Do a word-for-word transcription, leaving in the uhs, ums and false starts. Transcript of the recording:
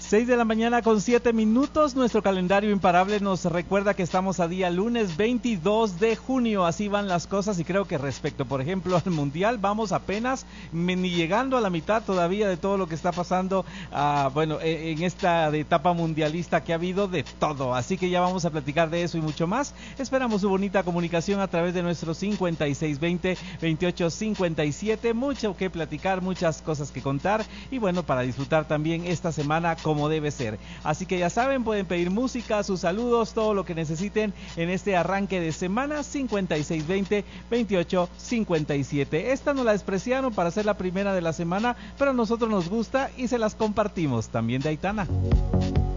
seis de la mañana con siete minutos, nuestro calendario imparable nos recuerda que estamos a día lunes veintidós de junio, así van las cosas y creo que respecto, por ejemplo, al Mundial, vamos apenas ni llegando a la mitad todavía de todo lo que está pasando, uh, bueno, en esta etapa mundialista que ha habido de todo, así que ya vamos a platicar de eso y mucho más. Esperamos su bonita comunicación a través de nuestro cincuenta y seis veinte, veintiocho cincuenta y siete, mucho que platicar, muchas cosas que contar y bueno, para disfrutar también esta semana como debe ser. Así que ya saben, pueden pedir música, sus saludos, todo lo que necesiten en este arranque de semana. Cincuenta y seis veinte, veintiocho cincuenta y siete. Esta no la despreciaron para ser la primera de la semana, pero a nosotros nos gusta y se las compartimos. También de Aitana.